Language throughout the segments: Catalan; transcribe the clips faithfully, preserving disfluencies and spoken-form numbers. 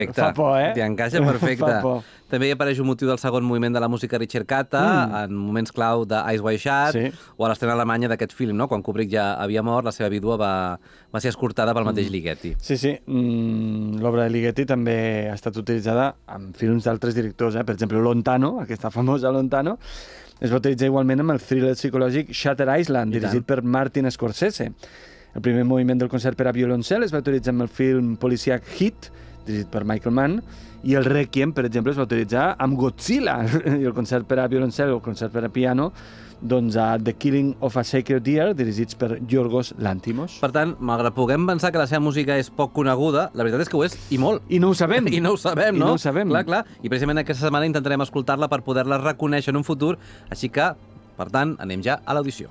Fa por, eh? T'hi encaixa perfecte. Fa por. També hi apareix un motiu del segon moviment de la música Richard Cata, mm. en moments clau de Eyes Wide Shut, sí. o a l'estrena alemanya d'aquest film, no? Quan Kubrick ja havia mort, la seva vídua va, va ser escortada pel mateix mm. Ligeti. Sí, sí. Mm, l'obra de Ligeti també ha estat utilitzada en films d'altres directors, eh? Per exemple, Lontano, aquesta famosa Lontano, es va utilitzar igualment amb el thriller psicològic Shutter Island, dirigit per Martin Scorsese. El primer moviment del concert per a violoncel es va utilitzar amb el film policíac Hit, dirigit per Michael Mann, i el Requiem, per exemple, es va utilitzar amb Godzilla, i el concert per a violoncel o el concert per a piano, doncs a The Killing of a Sacred Deer, dirigits per Yorgos Lanthimos. Per tant, malgrat puguem pensar que la seva música és poc coneguda, la veritat és que ho és, i molt. I no ho sabem. I no ho sabem, no? I no ho sabem. Clar, clar. I precisament aquesta setmana intentarem escoltar-la per poder-la reconèixer en un futur, així que, per tant, anem ja a l'audició.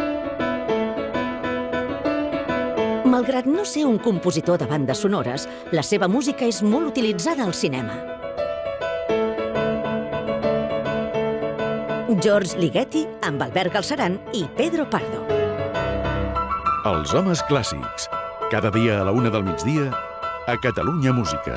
Malgrat no ser un compositor de bandes sonores, la seva música és molt utilitzada al cinema. George Ligeti amb Albert Galceran i Pedro Pardo. Els homes clàssics. Cada dia a la una del migdia a Catalunya Música.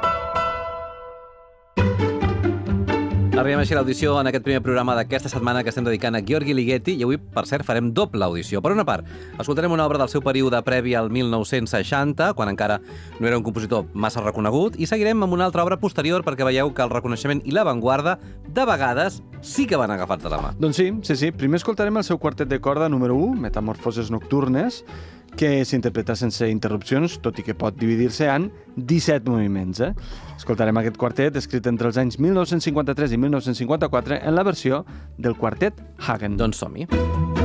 Arribem així a l'audició en aquest primer programa d'aquesta setmana que estem dedicant a György Ligeti i avui, per cert, farem doble audició. Per una part, escoltarem una obra del seu període previ al mil nou-cents seixanta, quan encara no era un compositor massa reconegut, i seguirem amb una altra obra posterior perquè veieu que el reconeixement i l'avantguarda, de vegades, sí que van agafats de la mà. Doncs sí, sí, sí. Primer escoltarem el seu quartet de corda número u, Metamorfoses Nocturnes, que s'interpreta sense interrupcions, tot i que pot dividir-se en disset moviments. Eh? Escoltarem aquest quartet, escrit entre els anys mil nou-cents cinquanta-tres i mil nou-cents cinquanta-quatre, en la versió del quartet Hagen. Doncs som-hi.